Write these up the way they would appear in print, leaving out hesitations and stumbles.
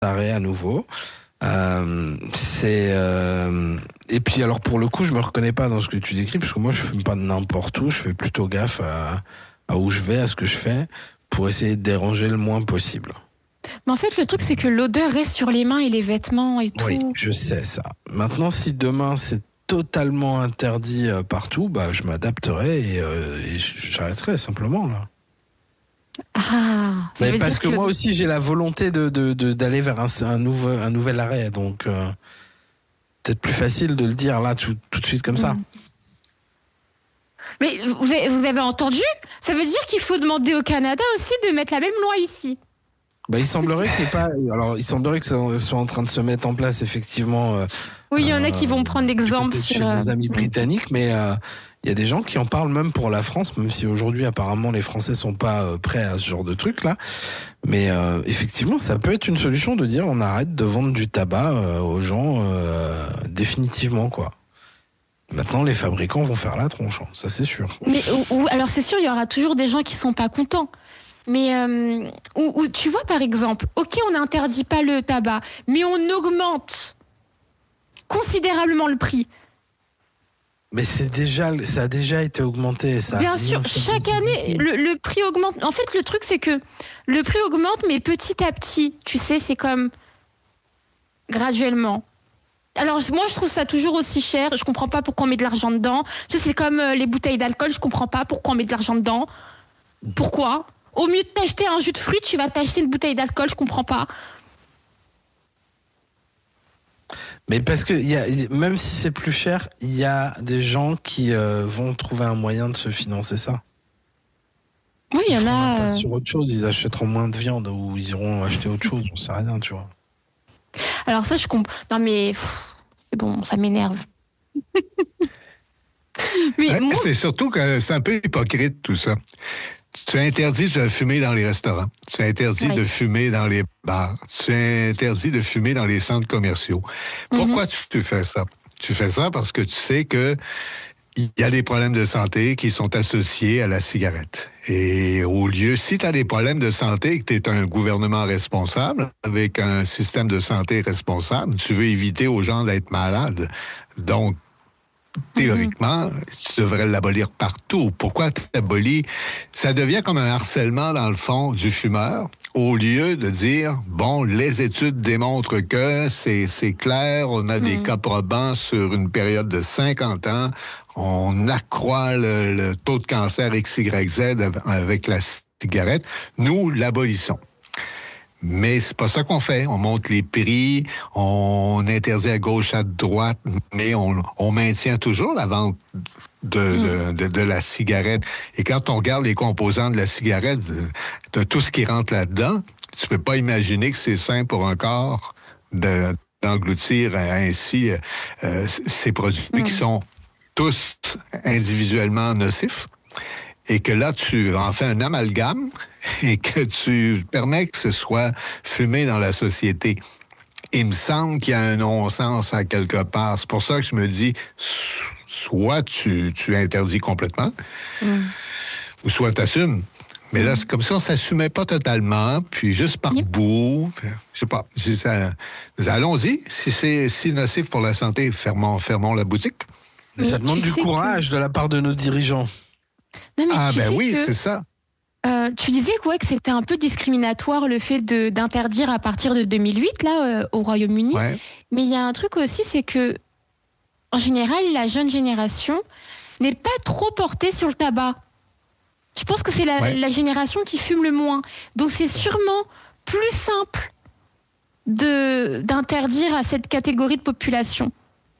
arrêt à nouveau. Et puis alors pour le coup, je me reconnais pas dans ce que tu décris, parce que moi je fume pas n'importe où, je fais plutôt gaffe à où je vais, à ce que je fais, pour essayer de déranger le moins possible. Mais en fait, le truc, c'est que l'odeur reste sur les mains et les vêtements et tout. Oui, je sais ça. Maintenant, si demain c'est totalement interdit partout, bah je m'adapterai et j'arrêterai simplement là. Ah, ça Mais veut parce dire que moi aussi j'ai la volonté d'aller vers un nouvel arrêt, donc peut-être plus facile de le dire là tout de suite comme ça. Mais vous avez entendu ? Ça veut dire qu'il faut demander au Canada aussi de mettre la même loi ici. Bah, il semblerait que ça soit en train de se mettre en place effectivement. Oui, il y en a qui vont prendre l'exemple chez nos amis britanniques, mais il y a des gens qui en parlent même pour la France, même si aujourd'hui apparemment les Français sont pas prêts à ce genre de truc là. Mais effectivement, ça peut être une solution de dire on arrête de vendre du tabac aux gens définitivement quoi. Maintenant, les fabricants vont faire la tronche, ça c'est sûr. Mais alors c'est sûr, il y aura toujours des gens qui sont pas contents. Mais tu vois par exemple, ok, on n'interdit pas le tabac, mais on augmente considérablement le prix. Mais ça a déjà été augmenté. Ça bien sûr, chaque année, le prix augmente. En fait, le truc, c'est que le prix augmente, mais petit à petit. Tu sais, c'est comme graduellement. Alors, moi, je trouve ça toujours aussi cher. Je comprends pas pourquoi on met de l'argent dedans. Tu sais, c'est comme les bouteilles d'alcool. Je comprends pas pourquoi on met de l'argent dedans. Pourquoi ? Au mieux de t'acheter un jus de fruits, tu vas t'acheter une bouteille d'alcool. Je comprends pas. Mais parce que même si c'est plus cher, il y a des gens qui vont trouver un moyen de se financer ça. Oui, il y en a. Sur autre chose, ils achèteront moins de viande ou ils iront acheter autre chose, on sait rien, tu vois. Alors ça, je comprends. Non mais bon, ça m'énerve. Mais moi... C'est surtout que c'est un peu hypocrite tout ça. Tu interdis de fumer dans les restaurants. Tu interdis de fumer dans les bars. Tu interdis de fumer dans les centres commerciaux. Pourquoi tu fais ça? Tu fais ça parce que tu sais que il y a des problèmes de santé qui sont associés à la cigarette. Et au lieu, si tu as des problèmes de santé et que tu es un gouvernement responsable, avec un système de santé responsable, tu veux éviter aux gens d'être malades. Donc, théoriquement, tu devrais l'abolir partout. Pourquoi tu l'abolis? Ça devient comme un harcèlement, dans le fond, du fumeur, au lieu de dire, bon, les études démontrent que c'est clair, on a des cas probants sur une période de 50 ans, on accroît le taux de cancer XYZ avec la cigarette. Nous l'abolissons. Mais c'est pas ça qu'on fait. On monte les prix, on interdit à gauche, à droite, mais on maintient toujours la vente de la cigarette. Et quand on regarde les composants de la cigarette, de tout ce qui rentre là-dedans, tu peux pas imaginer que c'est sain pour un corps d'engloutir ainsi ces produits qui sont tous individuellement nocifs. Et que là, tu en fais un amalgame et que tu permets que ce soit fumé dans la société. Il me semble qu'il y a un non-sens à quelque part. C'est pour ça que je me dis, soit tu interdis complètement, ou soit tu assumes. Mais là, c'est comme si on ne s'assumait pas totalement, puis juste par bout. Je sais pas. Allons-y. Si c'est si nocif pour la santé, fermons la boutique. Mais ça demande du courage de la part de nos dirigeants. Non, mais oui, c'est ça. Tu disais que c'était un peu discriminatoire le fait d'interdire à partir de 2008 là au Royaume-Uni. Ouais. Mais il y a un truc aussi, c'est que en général, la jeune génération n'est pas trop portée sur le tabac. Je pense que c'est la génération qui fume le moins. Donc c'est sûrement plus simple d'interdire à cette catégorie de population.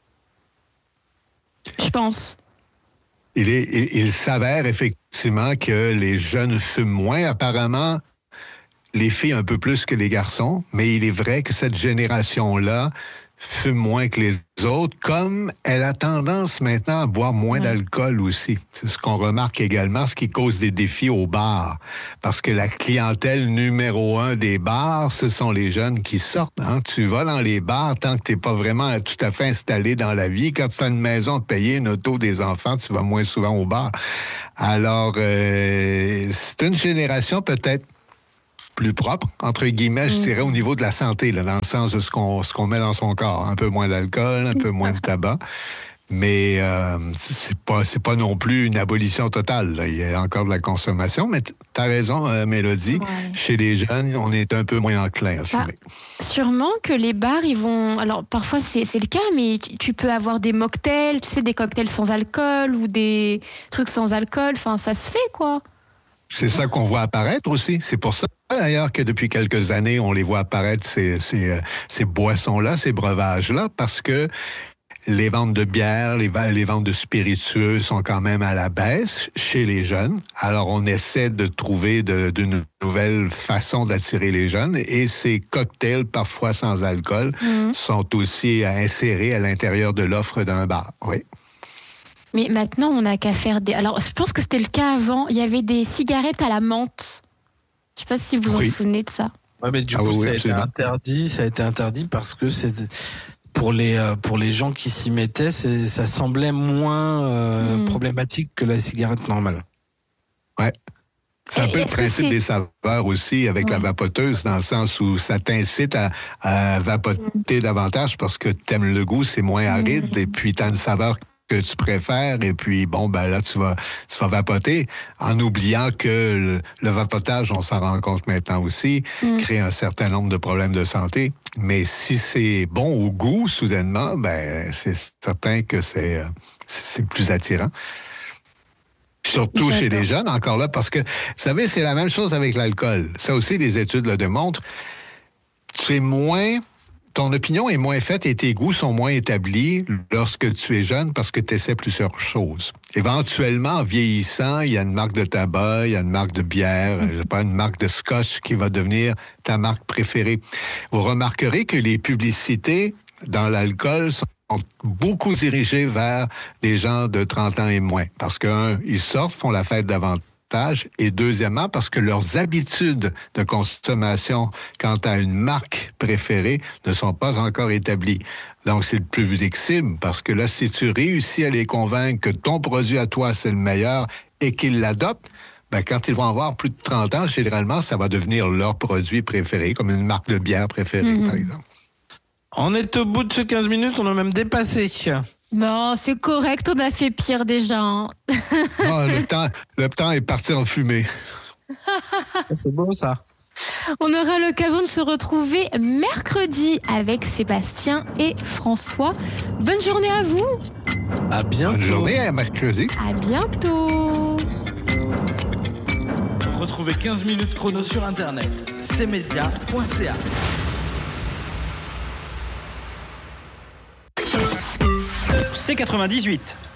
Je pense. Il s'avère effectivement que les jeunes fument moins. Apparemment, les filles un peu plus que les garçons. Mais il est vrai que cette génération-là fume moins que les autres, comme elle a tendance maintenant à boire moins d'alcool aussi. C'est ce qu'on remarque également, ce qui cause des défis aux bars. Parce que la clientèle numéro 1 des bars, ce sont les jeunes qui sortent. Hein? Tu vas dans les bars tant que tu n'es pas vraiment tout à fait installé dans la vie. Quand tu as une maison de payer, une auto, des enfants, tu vas moins souvent au bar. Alors, c'est une génération peut-être plus propre, entre guillemets, je dirais au niveau de la santé, là, dans le sens de ce qu'on met dans son corps. Un peu moins d'alcool, un peu moins de tabac. Mais c'est pas non plus une abolition totale, là. Il y a encore de la consommation, mais t'as raison, Mélodie. Ouais. Chez les jeunes, on est un peu moins enclin à fumer. Sûrement que les bars, ils vont... Alors, parfois, c'est le cas, mais tu peux avoir des mocktails, tu sais, des cocktails sans alcool ou des trucs sans alcool. Enfin, ça se fait, quoi. C'est ça qu'on voit apparaître aussi. C'est pour ça, d'ailleurs, que depuis quelques années, on les voit apparaître, ces boissons-là, ces breuvages-là, parce que les ventes de bière, les ventes de spiritueux sont quand même à la baisse chez les jeunes. Alors, on essaie de trouver de nouvelles façons d'attirer les jeunes. Et ces cocktails, parfois sans alcool, sont aussi à insérer à l'intérieur de l'offre d'un bar. Oui. Mais maintenant, on n'a qu'à faire des... Alors, je pense que c'était le cas avant. Il y avait des cigarettes à la menthe. Je ne sais pas si vous vous souvenez de ça. Ouais, mais du coup, ça a été interdit parce que c'est... Pour les gens qui s'y mettaient, ça semblait moins problématique que la cigarette normale. Ouais. C'est un peu le principe des saveurs aussi avec la vapoteuse, dans le sens où ça t'incite à vapoter davantage parce que t'aimes le goût, c'est moins aride, et puis t'as une saveur que tu préfères, et puis bon, ben là, tu vas vapoter, en oubliant que le vapotage, on s'en rend compte maintenant aussi, crée un certain nombre de problèmes de santé. Mais si c'est bon au goût, soudainement, ben c'est certain que c'est plus attirant. Surtout chez les jeunes, encore là, parce que, vous savez, c'est la même chose avec l'alcool. Ça aussi, les études le démontrent. Ton opinion est moins faite et tes goûts sont moins établis lorsque tu es jeune parce que tu essaies plusieurs choses. Éventuellement, en vieillissant, il y a une marque de tabac, il y a une marque de bière, je sais pas, une marque de scotch qui va devenir ta marque préférée. Vous remarquerez que les publicités dans l'alcool sont beaucoup dirigées vers les gens de 30 ans et moins. Parce que, ils sortent, font la fête davantage. Et deuxièmement, parce que leurs habitudes de consommation quant à une marque préférée ne sont pas encore établies. Donc, c'est le public cible, parce que là, si tu réussis à les convaincre que ton produit à toi, c'est le meilleur et qu'ils l'adoptent, ben, quand ils vont avoir plus de 30 ans, généralement, ça va devenir leur produit préféré, comme une marque de bière préférée, par exemple. On est au bout de ces 15 minutes, on a même dépassé. Non, c'est correct, on a fait pire déjà. Hein. Non, le temps est parti en fumée. C'est beau ça. On aura l'occasion de se retrouver mercredi avec Sébastien et François. Bonne journée à vous. À bientôt. Bonne journée à mercredi. À bientôt. Retrouvez 15 minutes chrono sur internet. cmedia.ca. C98.